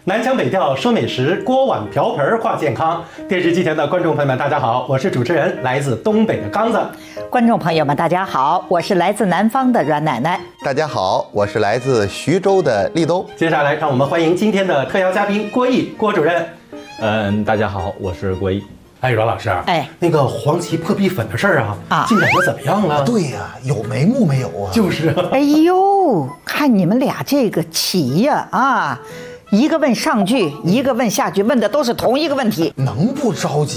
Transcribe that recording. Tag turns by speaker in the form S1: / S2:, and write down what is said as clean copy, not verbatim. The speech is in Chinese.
S1: 南腔北调说美食，锅碗瓢盆话健康。电视机前的观众朋友们，大家好，我是主持人，来自东北的刚子。
S2: 观众朋友们，大家好，我是来自南方的阮奶奶。
S3: 大家好，我是来自徐州的立冬。
S1: 接下来，让我们欢迎今天的特邀嘉宾郭毅郭主任。
S4: 大家好，我是郭毅。
S1: 哎，阮老师，那个黄芪破壁粉的事儿进展的怎么样了？
S3: 对呀，有眉目没有啊？
S1: 就是
S2: 哎呦，看你们俩这个棋呀，一个问上句，一个问下句，问的都是同一个问题，
S3: 能不着急